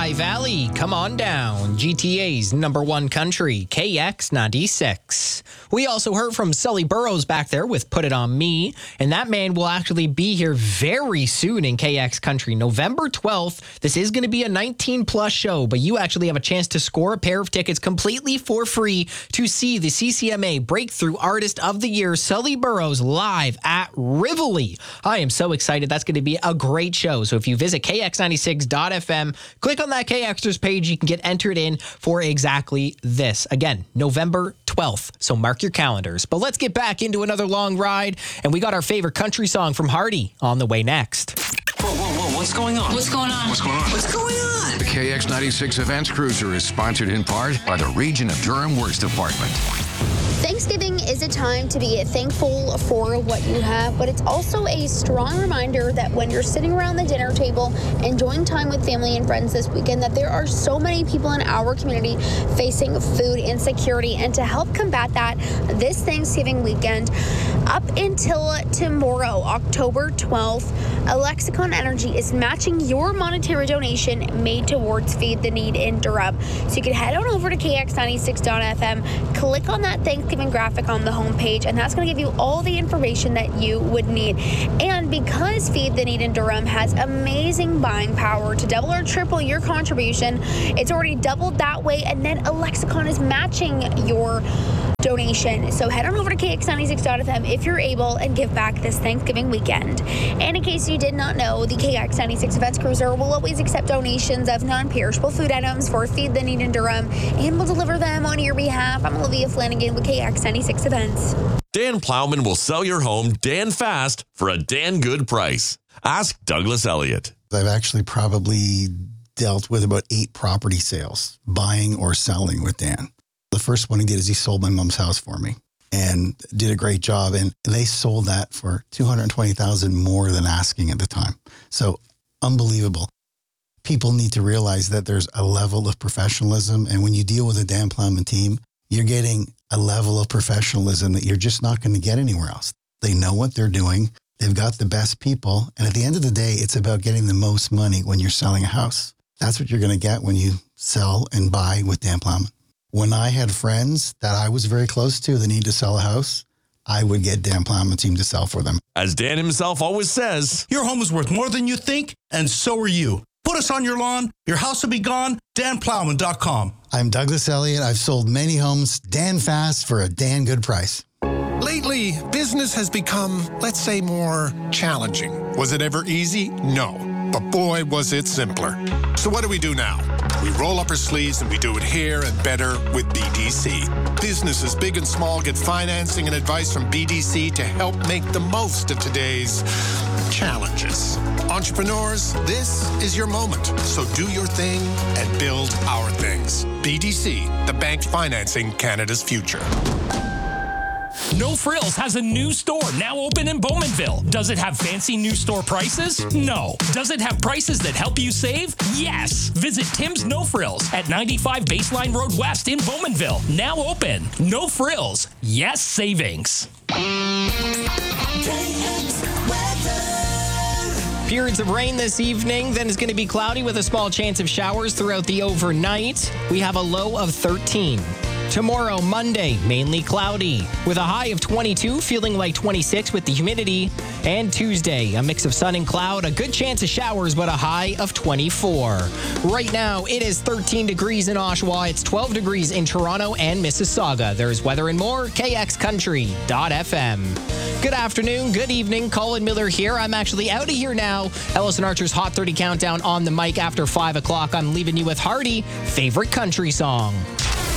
Lehigh Valley, come on down. GTA's number one country, KX96. We also heard from Sully Burrows back there with Put It On Me, and that man will actually be here very soon in KX country, November 12th. This is going to be a 19-plus show, but you actually have a chance to score a pair of tickets completely for free to see the CCMA Breakthrough Artist of the Year, Sully Burrows, live at Rivoli. I am so excited. That's going to be a great show. So if you visit KX96.FM, click on that KXtras page, you can get entered in for exactly this. Again, November 12th. So mark your calendars. But let's get back into another long ride. And we got our favorite country song from Hardy on the way next. Whoa, what's going on? What's going on? What's going on? What's going on? The KX96 Events Cruiser is sponsored in part by the Region of Durham Works Department. Thanksgiving is a time to be thankful for what you have, but it's also a strong reminder that when you're sitting around the dinner table enjoying time with family and friends this weekend, that there are so many people in our community facing food insecurity. And to help combat that this Thanksgiving weekend, up until tomorrow, October 12th, Alexicon Energy is matching your monetary donation made towards Feed the Need in Durham. So you can head on over to KX96.FM, click on that Thanksgiving graphic on the homepage, and that's going to give you all the information that you would need. And because Feed the Need in Durham has amazing buying power to double or triple your contribution, it's already doubled that way, and then Alexicon is matching your donation. So head on over to KX96.FM if you're able and give back this Thanksgiving weekend. And in case you did not know, the KX96 Events Cruiser will always accept donations of non-perishable food items for Feed the Need in Durham and will deliver them on your behalf. I'm Olivia Flanagan with KX96 Events. Dan Plowman will sell your home Dan fast for a Dan good price. Ask Douglas Elliott. I've actually probably dealt with about 8 property sales, buying or selling with Dan. The first one he did is he sold my mom's house for me and did a great job. And they sold that for $220,000 more than asking at the time. So unbelievable. People need to realize that there's a level of professionalism. And when you deal with a Dan Plowman team, you're getting a level of professionalism that you're just not going to get anywhere else. They know what they're doing. They've got the best people. And at the end of the day, it's about getting the most money when you're selling a house. That's what you're going to get when you sell and buy with Dan Plowman. When I had friends that I was very close to that need to sell a house, I would get Dan Plowman team to sell for them. As Dan himself always says, your home is worth more than you think, and so are you. Put us on your lawn. Your house will be gone. DanPlowman.com. I'm Douglas Elliott. I've sold many homes Dan fast for a Dan good price. Lately, business has become, let's say, more challenging. Was it ever easy? No. But boy, was it simpler. So what do we do now? We roll up our sleeves and we do it here and better with BDC. Businesses big and small get financing and advice from BDC to help make the most of today's challenges. Entrepreneurs, this is your moment. So do your thing and build our things. BDC, the bank financing Canada's future. No Frills has a new store now open in Bowmanville. Does it have fancy new store prices? No. Does it have prices that help you save? Yes. Visit Tim's No Frills at 95 Baseline Road West in Bowmanville. Now open. No Frills. Yes savings. Periods of rain this evening, then it's going to be cloudy with a small chance of showers throughout the overnight. We have a low of 13. Tomorrow, Monday, mainly cloudy with a high of 22, feeling like 26 with the humidity. And Tuesday, a mix of sun and cloud, a good chance of showers, but a high of 24. Right now, it is 13 degrees in Oshawa. It's 12 degrees in Toronto and Mississauga. There's weather and more, KXCountry.fm. Good afternoon, good evening. Colin Miller here. I'm actually out of here now. Ellison Archer's Hot 30 Countdown on the mic after 5 o'clock. I'm leaving you with Hardy, favorite country song.